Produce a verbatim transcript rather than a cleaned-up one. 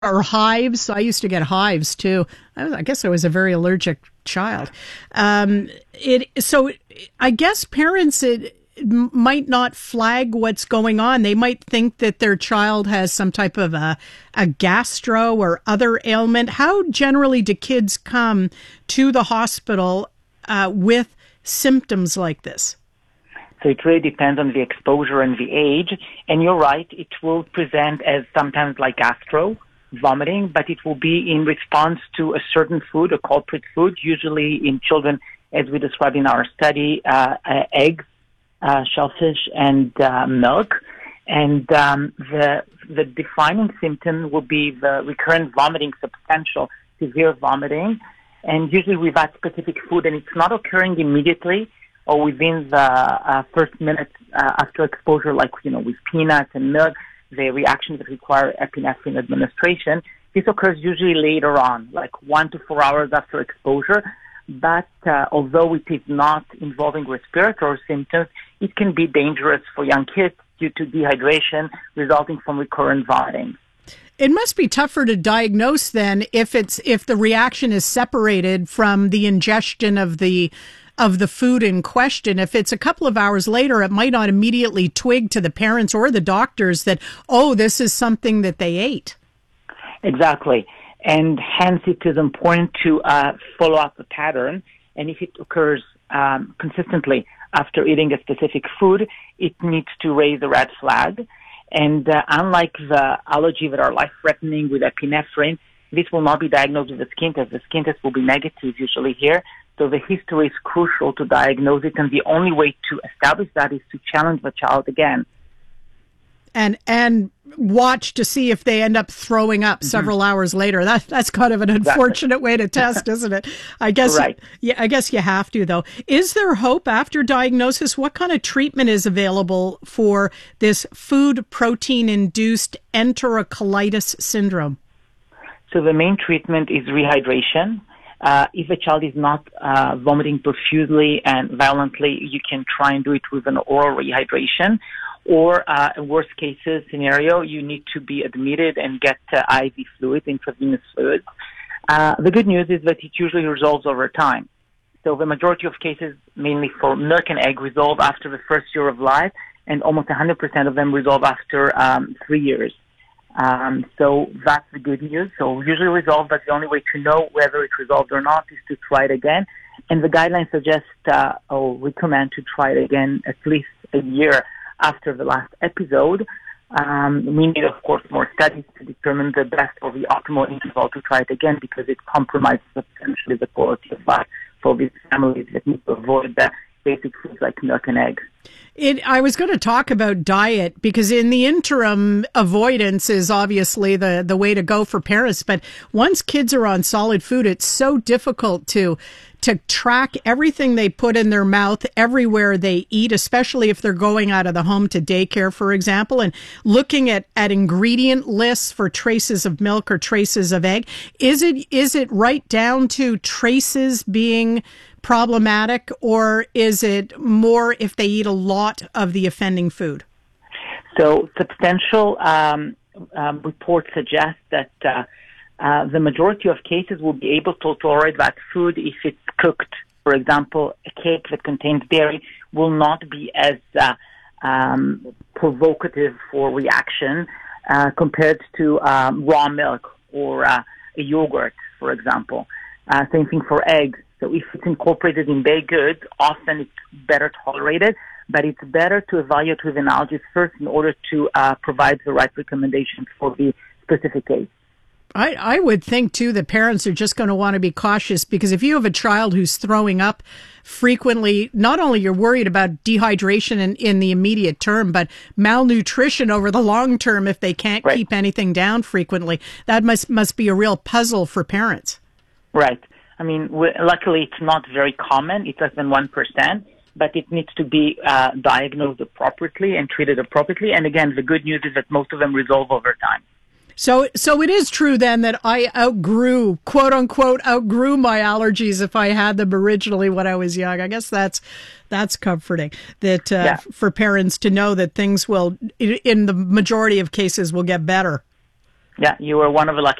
or hives. I used to get hives too. I, was, I guess I was a very allergic child. Um, it so I guess parents it, might not flag what's going on. They might think that their child has some type of a, a gastro or other ailment. How generally do kids come to the hospital uh, with symptoms like this? So it really depends on the exposure and the age. And you're right, it will present as sometimes like gastro, vomiting, but it will be in response to a certain food, a culprit food, usually in children, as we described in our study, uh, uh, eggs, uh, shellfish, and uh, milk. And um, the the defining symptom will be the recurrent vomiting, substantial, severe vomiting, and usually with that specific food. And it's not occurring immediately or within the uh, first minutes uh, after exposure, like, you know, with peanuts and milk, the reactions that require epinephrine administration. This occurs usually later on, like one to four hours after exposure. But uh, although it is not involving respiratory symptoms, it can be dangerous for young kids due to dehydration resulting from recurrent vomiting. It must be tougher to diagnose then if it's if the reaction is separated from the ingestion of the of the food in question. If it's a couple of hours later, it might not immediately twig to the parents or the doctors that, oh, this is something that they ate. Exactly. And hence it is important to uh, follow up the pattern. And if it occurs um, consistently after eating a specific food, it needs to raise the red flag. And uh, unlike the allergy that are life-threatening with epinephrine, this will not be diagnosed with a skin test. The skin test will be negative usually here. So the history is crucial to diagnose it, and the only way to establish that is to challenge the child again. And and watch to see if they end up throwing up mm-hmm. several hours later. That that's kind of an unfortunate exactly. way to test, isn't it? I guess right. yeah, I guess you have to though. Is there hope after diagnosis? What kind of treatment is available for this food protein induced enterocolitis syndrome? So the main treatment is rehydration. Uh, if a child is not uh, vomiting profusely and violently, you can try and do it with an oral rehydration. Or, uh, in worst cases scenario, you need to be admitted and get uh, I V fluid, intravenous fluid. Uh, the good news is that it usually resolves over time. So the majority of cases, mainly for milk and egg, resolve after the first year of life, and almost one hundred percent of them resolve after um, three years. Um, so that's the good news. So usually resolved, but the only way to know whether it resolved or not is to try it again. And the guidelines suggest uh, or recommend to try it again at least a year after the last episode. Um, we need, of course, more studies to determine the best or the optimal interval to try it again, because it compromises substantially the quality of life for these families that need to avoid the basic foods like milk and eggs. It, I was going to talk about diet because in the interim, avoidance is obviously the, the way to go for parents. But once kids are on solid food, it's so difficult to to track everything they put in their mouth everywhere they eat, especially if they're going out of the home to daycare, for example, and looking at, at ingredient lists for traces of milk or traces of egg. Is it is it right down to traces being problematic, or is it more if they eat a lot of the offending food? So substantial um, um, reports suggest that uh, uh, the majority of cases will be able to tolerate that food if it's cooked. For example, a cake that contains dairy will not be as uh, um, provocative for reaction uh, compared to um, raw milk or uh, a yogurt, for example. Uh, same thing for eggs. So if it's incorporated in baked goods, often it's better tolerated, but it's better to evaluate with an allergist first in order to uh, provide the right recommendations for the specific case. I, I would think, too, that parents are just going to want to be cautious, because if you have a child who's throwing up frequently, not only you're worried about dehydration in, in the immediate term, but malnutrition over the long term if they can't right. keep anything down frequently. That must must be a real puzzle for parents. Right. I mean, luckily it's not very common. It's less than one percent, but it needs to be uh, diagnosed appropriately and treated appropriately. And again, the good news is that most of them resolve over time. So, so it is true then that I outgrew, quote unquote, outgrew my allergies if I had them originally when I was young. I guess that's, that's comforting that, uh, yeah. for parents to know that things will, in the majority of cases, will get better. Yeah, you were one of the lucky